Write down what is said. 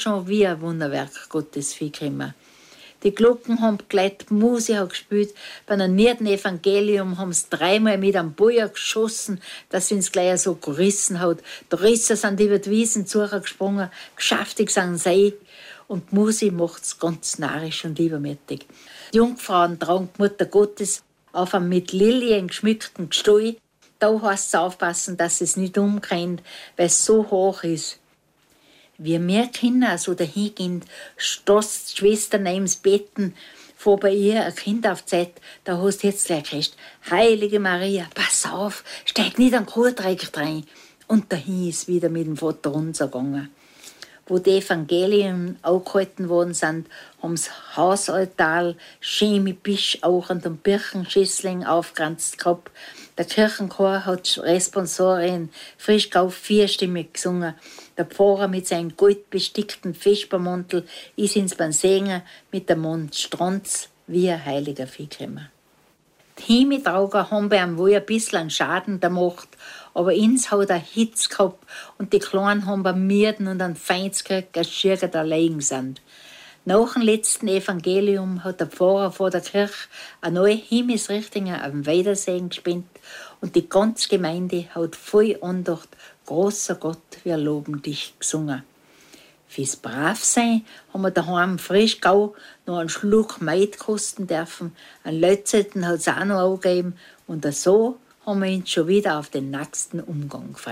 schon wie ein Wunderwerk Gottes vorgekommen. Die Glocken haben geläutet, die Musik hat gespielt. Bei einem vierten Evangelium haben sie 3-mal mit einem Boyer geschossen, dass uns gleich so gerissen hat. Die Risser sind über die Wiesen gesprungen, geschäftig sind sie. Und die Musik macht es ganz narrisch und liebermütig. Die Jungfrauen tragen die Mutter Gottes auf einem mit Lilien geschmückten Gestell. Da heißt es aufpassen, dass es nicht umrennt, weil es so hoch ist. Wie mehr Kinder so dahin gehen, stoßt die Schwester neben das Betten, vor bei ihr ein Kind auf die Seite, da hast du jetzt gleich gesagt, Heilige Maria, pass auf, steig nicht an den Kuhdreck rein. Und dahin ist wieder mit dem Vater unser gegangen. Wo die Evangelien angehalten worden sind, haben das Hausaltar schön mit Bischauchen und Birchenschüsseln aufgeranzt gehabt. Der Kirchenchor hat Responsorin Frischgau vierstimmig gesungen. Der Pfarrer mit seinem goldbestickten Vespermantel ist ins Singen mit dem Monstranz wie ein Heiliger gekommen. Die Himmeltrauger haben bei ihm wohl ein bisschen einen Schaden gemacht, aber ins hat er Hitz gehabt und die Kleinen haben beim Mierden und an Feinds gekriegt, als Schirger da liegen sind. Nach dem letzten Evangelium hat der Pfarrer vor der Kirche eine neue Himmelsrichtung am Wiedersehen gespendet und die ganze Gemeinde hat voll Andacht «Großer Gott, wir loben dich» gesungen. Fürs Bravsein haben wir daheim Frischgau noch einen Schluck Maid kosten dürfen, einen Lötzelten hat es auch noch angegeben und so haben wir uns schon wieder auf den nächsten Umgang gefreut.